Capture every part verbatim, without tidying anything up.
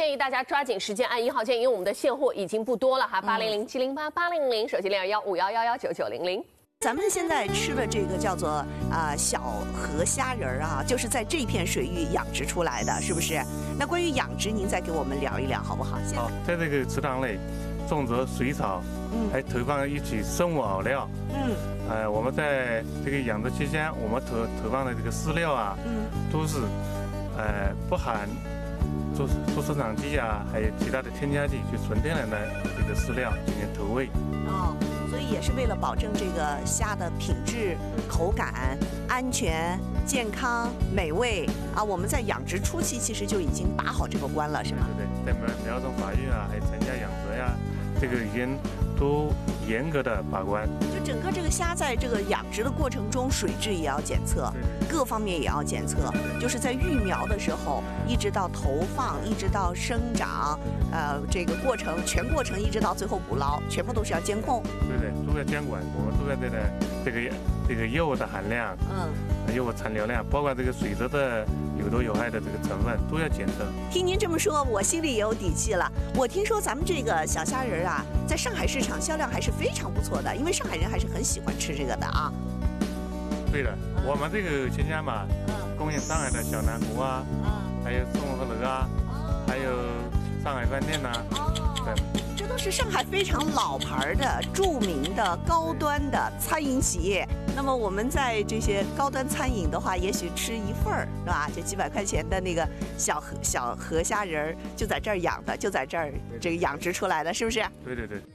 建议大家抓紧时间按一号键，因为我们的现货已经不多了哈，八零零七零八八零零，手机零二幺五幺幺幺九九零零。 咱们现在吃的这个叫做啊、呃、小河虾仁儿啊，就是在这片水域养殖出来的，是不是？那关于养殖，您再给我们聊一聊好不好？ 好，在这个池塘内种植水草，嗯，还投放一起生物饵料，嗯，呃，我们在这个养殖期间，我们投投放的这个饲料啊，嗯，都是呃不含做做生长剂啊，还有其他的添加剂，就纯天然的这个饲料进行投喂。 哦。所以也是为了保证这个虾的品质、口感、安全、健康、美味啊！我们在养殖初期其实就已经把好这个关了，是吗？ 对对，在苗苗种发育啊，还有成家养殖呀，这个已经都严格的把关。 就整个这个虾在这个养殖的过程中，水质也要检测，各方面也要检测。就是在育苗的时候，一直到投放，一直到生长，呃，这个过程全过程一直到最后捕捞，全部都是要监控。 对对，都要监管，我们都要这个这个这个药物的含量，嗯，药物残留量，包括这个水质的有毒有害的这个成分都要检测。 听您这么说，我心里也有底气了。我听说咱们这个小虾仁啊，在上海市场销量还是非常不错的，因为上海人还是很喜欢吃这个的啊。 对的，我们这个鲜虾嘛，供应上海的小南湖啊，还有松河楼啊，还有上海饭店呐，对。 这都是上海非常老牌的、著名的、高端的餐饮企业。那么我们在这些高端餐饮的话，也许吃一份儿是吧？就几百块钱的那个小河小河虾仁儿，就在这儿养的，就在这儿这个养殖出来的，是不是？ 对对对。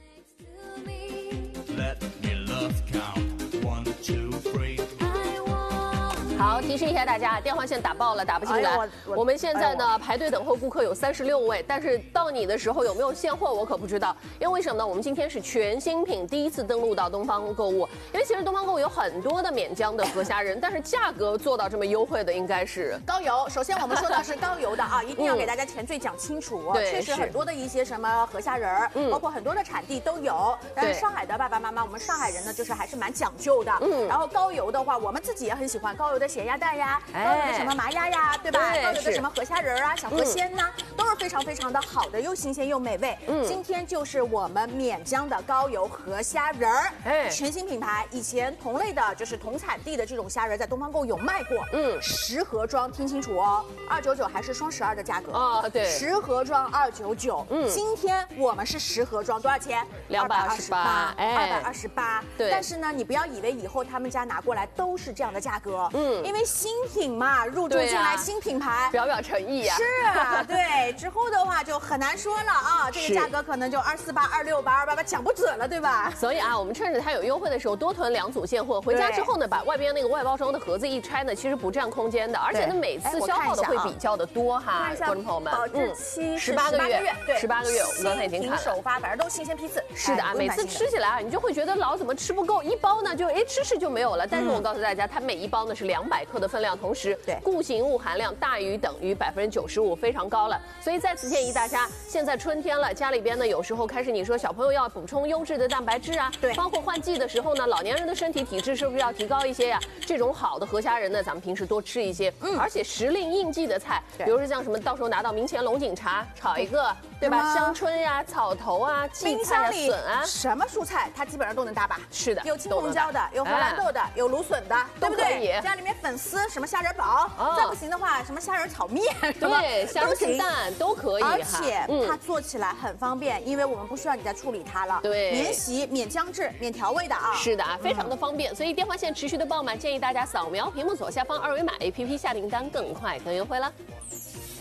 好，提示一下大家，电话线打爆了，打不进来。哎、我, 我们现在呢、哎、排队等候顾客有三十六位，但是到你的时候有没有现货，我可不知道。因为为什么呢？我们今天是全新品，第一次登陆到东方购物。因为其实东方购物有很多的免浆的河虾仁，但是价格做到这么优惠的，应该是高邮。首先我们说的是高邮的啊，一定要给大家前缀讲清楚。嗯、确实很多的一些什么河虾仁儿，嗯、包括很多的产地都有。但是上海的爸爸妈妈，我们上海人呢，就是还是蛮讲究的。嗯。然后高邮的话，我们自己也很喜欢高邮的咸鸭蛋呀。高邮的什么麻鸭呀，对吧？高邮的什么河虾仁啊、小河鲜呐，都是非常非常的好的，又新鲜又美味。嗯，今天就是我们免浆的高邮河虾仁儿，哎，全新品牌。以前同类的，就是同产地的这种虾仁，在东方购有卖过。嗯，十盒装，听清楚哦，二九九还是双十二的价格啊？对， 十盒装二九九。嗯，今天我们是十盒装，多少钱？ 两百二十八，哎， 二百二十八。对，但是呢，你不要以为以后他们家拿过来都是这样的价格。嗯，因为新品嘛，入驻进来新品牌， 表表诚意呀。 是啊，对，之后的话就很难说了啊，这个价格可能就二四八、二六八、二八八，讲不准了，对吧？ 所以啊，我们趁着它有优惠的时候，多囤两组现货，回家之后呢，把外边那个外包装的盒子一拆呢，其实不占空间的，而且呢，每次消耗的会比较的多哈。观众朋友们， 保质期十八个月， 对， 十八个月，我们刚才已经看了。 首发，反正都是新鲜批次。 是的啊，每次吃起来啊，你就会觉得老怎么吃不够，一包呢就哎吃吃就没有了。但是我告诉大家，它每一包呢是两百克的分量，同时对固形物含量大于等于百分之九十五，非常高了。所以再次建议大家，现在春天了，家里边呢有时候开始你说小朋友要补充优质的蛋白质啊， 对， 包括换季的时候呢，老年人的身体体质是不是要提高一些呀、啊？这种好的河虾仁呢，咱们平时多吃一些，嗯，而且时令应季的菜，比如说像什么，到时候拿到明前龙井茶炒一个，对吧？香春呀、啊、草头啊、荠菜啊、笋啊， 什么蔬菜它基本上都能搭吧？ 是的， 有青红椒的，有荷兰豆的，哎、有芦笋的，对不对？家里面粉丝什么虾仁煲，哦、再不行的话，什么虾仁炒面， 对，虾仁蒸蛋都可以。 而且它做起来很方便，因为我们不需要你再处理它了。 对， 免洗、免姜制、免调味的啊。 是的啊，非常的方便。所以电话线持续的爆满，建议大家扫描屏幕左下方二维码 A P P 下订单，更快更优惠了。